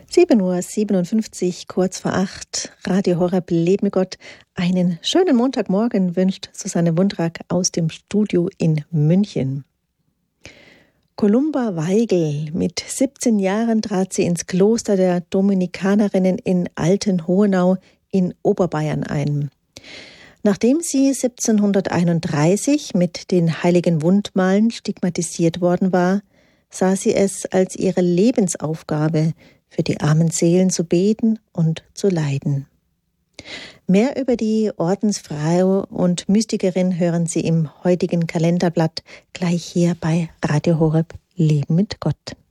7:57 Uhr, kurz vor 8, Radio Horeb Leben mit Gott. Einen schönen Montagmorgen wünscht Susanne Wundrak aus dem Studio in München. Columba Weigel, mit 17 Jahren trat sie ins Kloster der Dominikanerinnen in Altenhohenau in Oberbayern ein. Nachdem sie 1731 mit den heiligen Wundmalen stigmatisiert worden war, sah sie es als ihre Lebensaufgabe, für die armen Seelen zu beten und zu leiden. Mehr über die Ordensfrau und Mystikerin hören Sie im heutigen Kalenderblatt gleich hier bei Radio Horeb Leben mit Gott.